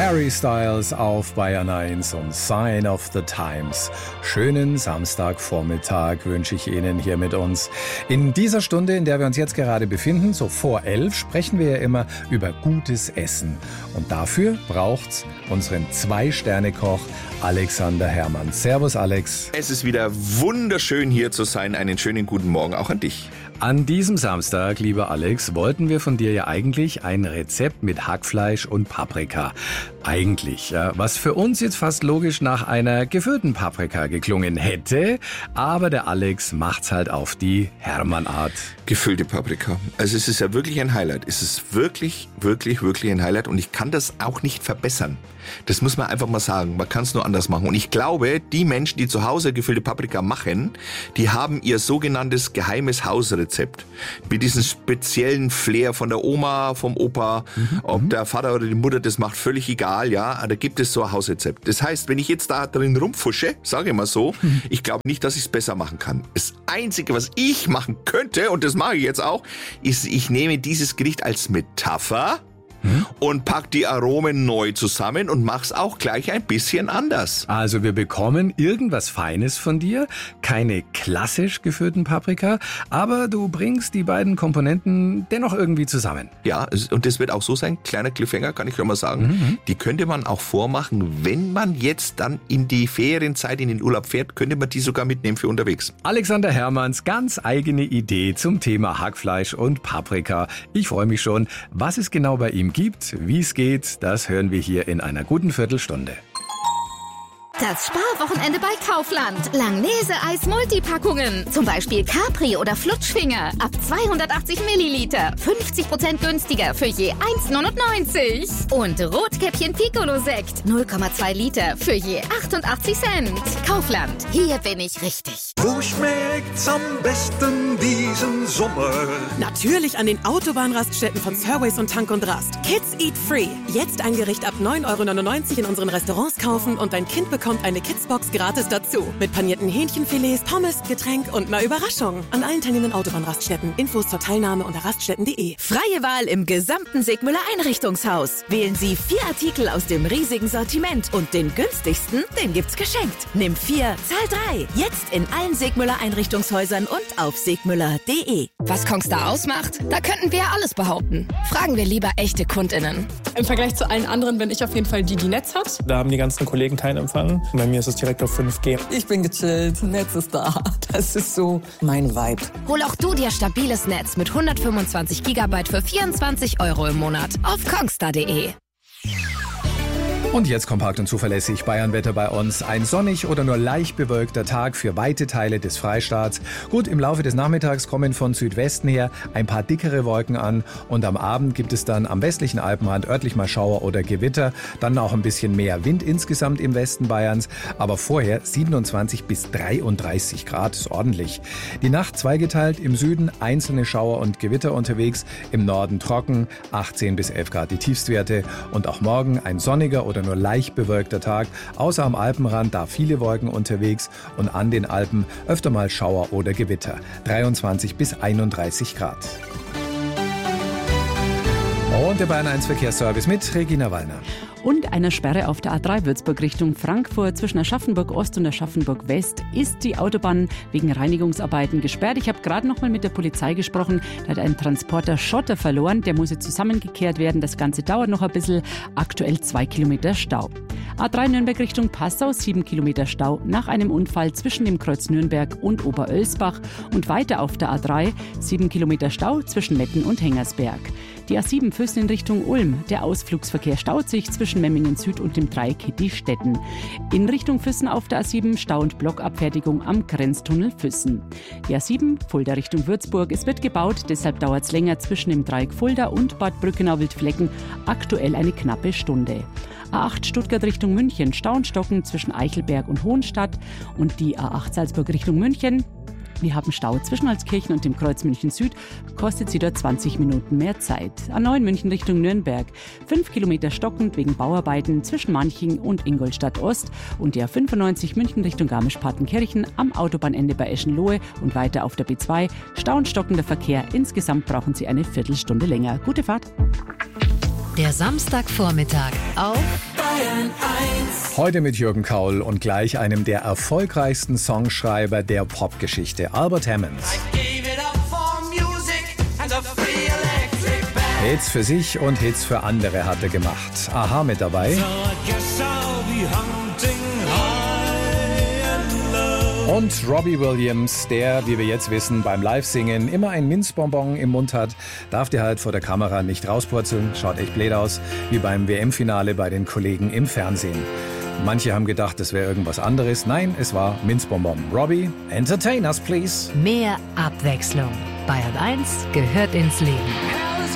Harry Styles auf Bayern 1 und Sign of the Times. Schönen Samstagvormittag wünsche ich Ihnen hier mit uns. In dieser Stunde, in der wir uns jetzt gerade befinden, so vor 11, sprechen wir ja immer über gutes Essen. Und dafür braucht's unseren 2-Sterne-Koch Alexander Herrmann. Servus, Alex. Es ist wieder wunderschön hier zu sein. Einen schönen guten Morgen auch an dich. An diesem Samstag, lieber Alex, wollten wir von dir ja eigentlich ein Rezept mit Hackfleisch und Paprika. Eigentlich, ja, was für uns jetzt fast logisch nach einer gefüllten Paprika geklungen hätte, aber der Alex macht's halt auf die Herrmann-Art. Gefüllte Paprika. Also es ist ja wirklich ein Highlight. Es ist wirklich ein Highlight und ich kann das auch nicht verbessern. Das muss man einfach mal sagen. Man kann es nur anders machen. Und ich glaube, die Menschen, die zu Hause gefüllte Paprika machen, die haben ihr sogenanntes geheimes Hausrezept. Mit diesem speziellen Flair von der Oma, vom Opa, ob der Vater oder die Mutter, das macht völlig egal, ja. Da gibt es so ein Hausrezept. Das heißt, wenn ich jetzt da drin rumfusche, sage ich mal so, ich glaube nicht, dass ich es besser machen kann. Das Einzige, was ich machen könnte, und das mache ich jetzt auch, ist, ich nehme dieses Gericht als Metapher und pack die Aromen neu zusammen und mach's auch gleich ein bisschen anders. Also wir bekommen irgendwas Feines von dir, keine klassisch gefüllten Paprika, aber du bringst die beiden Komponenten dennoch irgendwie zusammen. Ja, und das wird auch so sein, kleiner Cliffhanger, kann ich schon mal sagen. Die könnte man auch vormachen, wenn man jetzt dann in die Ferienzeit, in den Urlaub fährt, könnte man die sogar mitnehmen für unterwegs. Alexander Herrmanns ganz eigene Idee zum Thema Hackfleisch und Paprika. Ich freue mich schon, was es genau bei ihm gibt, wie es geht, das hören wir hier in einer guten Viertelstunde. Das Sparwochenende bei Kaufland. Langnese-Eis Multipackungen. Zum Beispiel Capri oder Flutschfinger. Ab 280 Milliliter. 50% günstiger für je 1,99. Und Rotkäppchen Piccolo-Sekt. 0,2 Liter für je 88 Cent. Kaufland. Hier bin ich richtig. Wo schmeckt's am besten diesen Sommer? Natürlich an den Autobahnraststätten von Surways und Tank und Rast. Kids Eat Free. Jetzt ein Gericht ab 9,99 € in unseren Restaurants kaufen und dein Kind bekommt eine Kidsbox gratis dazu. Mit panierten Hähnchenfilets, Pommes, Getränk und einer Überraschung. An allen teilnehmenden Autobahnraststätten. Infos zur Teilnahme unter raststätten.de. Freie Wahl im gesamten Segmüller Einrichtungshaus. Wählen Sie 4 Artikel aus dem riesigen Sortiment und den günstigsten, den gibt's geschenkt. Nimm 4, zahl 3. Jetzt in allen Segmüller Einrichtungshäusern und auf segmüller.de. Was Kongstar ausmacht? Da könnten wir ja alles behaupten. Fragen wir lieber echte KundInnen. Im Vergleich zu allen anderen bin ich auf jeden Fall die Netz hat. Da haben die ganzen Kollegen keinen Empfang. Bei mir ist es direkt auf 5G. Ich bin gechillt, Netz ist da. Das ist so mein Vibe. Hol auch du dir stabiles Netz mit 125 GB für 24 € im Monat auf kongstar.de. Und jetzt kompakt und zuverlässig Bayernwetter bei uns. Ein sonnig oder nur leicht bewölkter Tag für weite Teile des Freistaats. Gut, im Laufe des Nachmittags kommen von Südwesten her ein paar dickere Wolken an und am Abend gibt es dann am westlichen Alpenrand örtlich mal Schauer oder Gewitter. Dann auch ein bisschen mehr Wind insgesamt im Westen Bayerns, aber vorher 27 bis 33 Grad, ist ordentlich. Die Nacht zweigeteilt, im Süden einzelne Schauer und Gewitter unterwegs, im Norden trocken, 18 bis 11 Grad die Tiefstwerte und auch morgen ein sonniger oder nur leicht bewölkter Tag. Außer am Alpenrand da viele Wolken unterwegs und an den Alpen öfter mal Schauer oder Gewitter. 23 bis 31 Grad. Und der Bayern 1 Verkehrsservice mit Regina Wallner. Und einer Sperre auf der A3 Würzburg Richtung Frankfurt zwischen Aschaffenburg Ost und Aschaffenburg West ist die Autobahn wegen Reinigungsarbeiten gesperrt. Ich habe gerade noch mal mit der Polizei gesprochen. Da hat ein Transporter Schotter verloren. Der muss jetzt zusammengekehrt werden. Das Ganze dauert noch ein bisschen. Aktuell 2 Kilometer Stau. A3 Nürnberg Richtung Passau, 7 Kilometer Stau nach einem Unfall zwischen dem Kreuz Nürnberg und Oberölsbach. Und weiter auf der A3, 7 Kilometer Stau zwischen Metten und Hengersberg. Die A7 Füssen in Richtung Ulm. Der Ausflugsverkehr staut sich zwischen Memmingen Süd und dem Dreieck Hitti-Stetten. In Richtung Füssen auf der A7 Stau- und Blockabfertigung am Grenztunnel Füssen. Die A7 Fulda Richtung Würzburg. Es wird gebaut, deshalb dauert es länger zwischen dem Dreieck Fulda und Bad Brückenau-Wildflecken. Aktuell eine knappe Stunde. A8 Stuttgart Richtung München. Stau und Stocken zwischen Eichelberg und Hohenstadt. Und die A8 Salzburg Richtung München. Wir haben Stau zwischen Holzkirchen und dem Kreuz München Süd, kostet sie dort 20 Minuten mehr Zeit. A9 München Richtung Nürnberg, 5 Kilometer stockend wegen Bauarbeiten zwischen Manching und Ingolstadt Ost und die A95 München Richtung Garmisch-Partenkirchen am Autobahnende bei Eschenlohe und weiter auf der B2, Stau und stockender Verkehr. Insgesamt brauchen Sie eine Viertelstunde länger. Gute Fahrt! Der Samstagvormittag auf Bayern 1. Heute mit Jürgen Kaul und gleich einem der erfolgreichsten Songschreiber der Popgeschichte, Albert Hammond. Hits für sich und Hits für andere hat er gemacht. Aha mit dabei. Und Robbie Williams, der, wie wir jetzt wissen, beim Live-Singen immer ein Minzbonbon im Mund hat, darf der halt vor der Kamera nicht rauspurzeln. Schaut echt blöd aus, wie beim WM-Finale bei den Kollegen im Fernsehen. Manche haben gedacht, es wäre irgendwas anderes. Nein, es war Minzbonbon. Robbie, entertain us, please. Mehr Abwechslung. Bayern 1 gehört ins Leben.